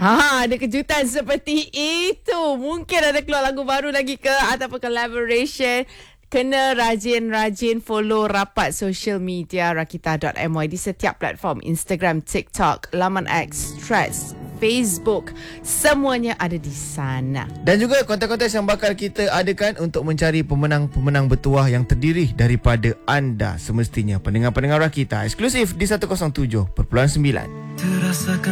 Ada kejutan seperti itu. Mungkin ada keluar lagu baru lagi ke ataupun collaboration. Kena rajin-rajin follow rapat social media rakita.my di setiap platform. Instagram, TikTok, laman X, Threads, Facebook. Semuanya ada di sana. Dan juga konten-konten yang bakal kita adakan untuk mencari pemenang-pemenang bertuah yang terdiri daripada anda semestinya. Pendengar-pendengar Rakita eksklusif di 107.9. Terasakan